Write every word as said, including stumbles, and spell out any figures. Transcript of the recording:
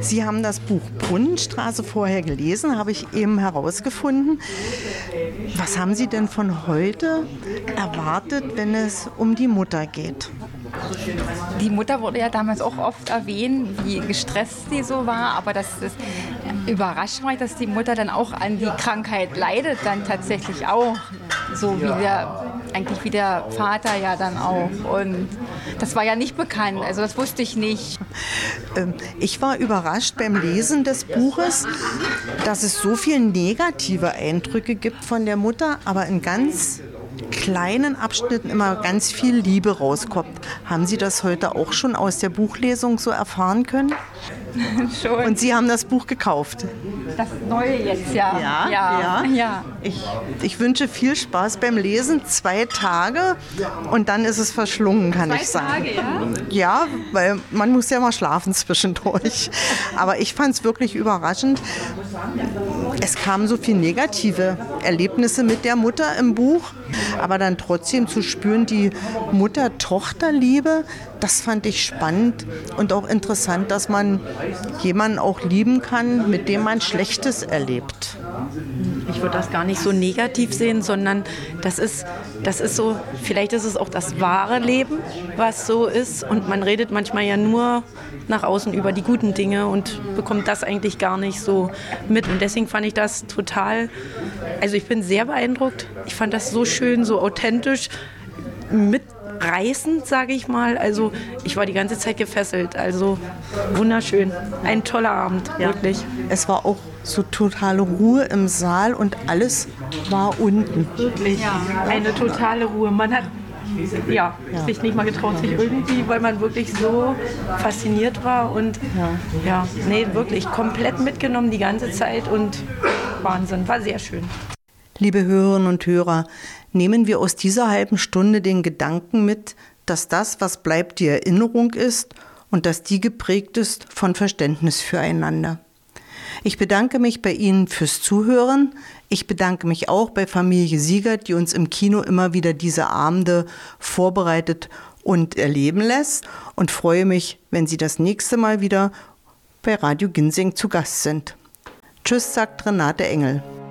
Sie haben das Buch Brunnenstraße vorher gelesen, habe ich eben herausgefunden. Was haben Sie denn von heute erwartet, wenn es um die Mutter geht? Die Mutter wurde ja damals auch oft erwähnt, wie gestresst sie so war, aber das ist überraschend, dass die Mutter dann auch an die Krankheit leidet, dann tatsächlich auch, so wie der, eigentlich wie der Vater ja dann auch. Und das war ja nicht bekannt, also das wusste ich nicht. Ich war überrascht beim Lesen des Buches, dass es so viele negative Eindrücke gibt von der Mutter, aber in ganz kleinen Abschnitten immer ganz viel Liebe rauskommt. Haben Sie das heute auch schon aus der Buchlesung so erfahren können? Schon. Und Sie haben das Buch gekauft? Das Neue jetzt, ja. Ja, ja. ja. ja. Ich, ich wünsche viel Spaß beim Lesen. Zwei Tage und dann ist es verschlungen, kann Zwei ich sagen. Tage, ja? Ja, weil man muss ja mal schlafen zwischendurch. Aber ich fand es wirklich überraschend. Es kamen so viele negative Erlebnisse mit der Mutter im Buch, aber dann trotzdem zu spüren, die Mutter-Tochter-Liebe, das fand ich spannend und auch interessant, dass man jemanden auch lieben kann, mit dem man Schlechtes erlebt. Ich würde das gar nicht so negativ sehen, sondern das ist, das ist so, vielleicht ist es auch das wahre Leben, was so ist. Und man redet manchmal ja nur nach außen über die guten Dinge und bekommt das eigentlich gar nicht so mit. Und deswegen fand ich das total, also ich bin sehr beeindruckt. Ich fand das so schön, so authentisch, mitreißend, sage ich mal. Also ich war die ganze Zeit gefesselt. Also wunderschön. Ein toller Abend, ja. Wirklich. Es war auch so totale Ruhe im Saal und alles war unten. Wirklich, ja. Eine totale Ruhe. Man hat ja, ja. sich nicht mal getraut, sich irgendwie, weil man wirklich so fasziniert war und ja, ja nee, wirklich komplett mitgenommen die ganze Zeit und Wahnsinn, war sehr schön. Liebe Hörerinnen und Hörer, nehmen wir aus dieser halben Stunde den Gedanken mit, dass das, was bleibt, die Erinnerung ist und dass die geprägt ist von Verständnis füreinander. Ich bedanke mich bei Ihnen fürs Zuhören. Ich bedanke mich auch bei Familie Siegert, die uns im Kino immer wieder diese Abende vorbereitet und erleben lässt und freue mich, wenn Sie das nächste Mal wieder bei Radio Ginseng zu Gast sind. Tschüss, sagt Renate Engel.